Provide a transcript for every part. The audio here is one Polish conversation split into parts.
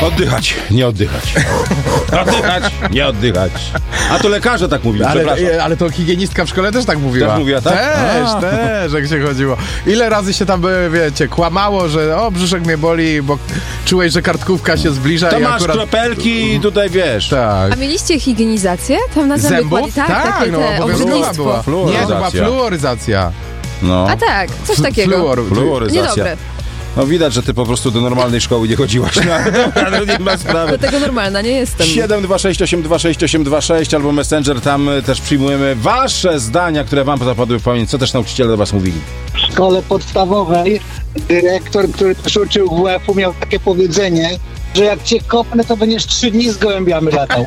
Oddychać, nie oddychać. Oddychać, nie oddychać. A to lekarze tak mówili, ale to higienistka w szkole też tak mówiła. Też mówiła, tak? Też, jak się chodziło. Ile razy się tam, wiecie, kłamało, że brzuszek mnie boli, bo czułeś, że kartkówka się zbliża. To i masz akurat... kropelki i tutaj wiesz. Tak. A mieliście higienizację? Tam na zęby Zębów? Tak, takie no te obowiązkowa była. Nie, to była fluoryzacja. No. A tak, coś takiego. Fluoryzacja. Niedobre. No widać, że ty po prostu do normalnej szkoły nie chodziłaś. No, nie ma sprawy. Do tego normalna nie jestem. 726826826 albo Messenger, tam też przyjmujemy wasze zdania, które wam zapadły w pamięć. Co też nauczyciele do was mówili? W szkole podstawowej dyrektor, który też uczył WF-u, miał takie powiedzenie, że jak cię kopnę, to będziesz 3 dni z gołębiami latał.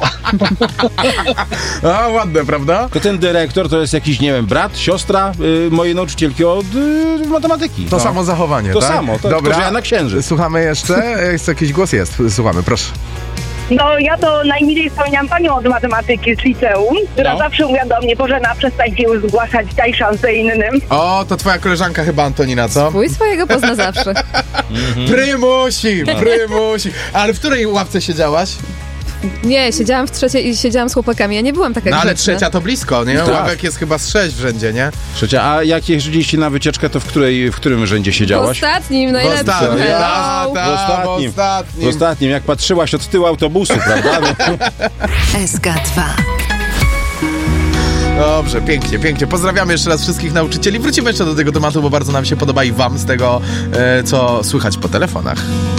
A, ładne, prawda? To ten dyrektor to jest jakiś, nie wiem, brat, siostra mojej nauczycielki od matematyki. To samo zachowanie, To tak? samo, to Dobra, że ja na księżyc. Słuchamy jeszcze? Jakiś głos jest. Słuchamy, proszę. No ja to najmilej wspominam panią od matematyki z liceum, która zawsze mówiła do mnie: Bożena, przestańcie już zgłaszać, daj szansę innym. O, to twoja koleżanka chyba, Antonina, co? Swojego pozna zawsze. Prymusi. Ale w której ławce siedziałaś? Nie, siedziałam w trzeciej i siedziałam z chłopakami. Ja nie byłam taka ale grzeczna. trzecia to blisko, nie? Tak. Ławek jest chyba z 6 w rzędzie, nie? Trzecia, a jak jeździliście na wycieczkę, to w którym rzędzie W siedziałaś? ostatnim, najlepszym. W W ostatnim, jak patrzyłaś od tyłu autobusu, prawda? SK2. Dobrze, pięknie. Pozdrawiamy jeszcze raz wszystkich nauczycieli. Wrócimy jeszcze do tego tematu, bo bardzo nam się podoba i wam z tego, co słychać po telefonach.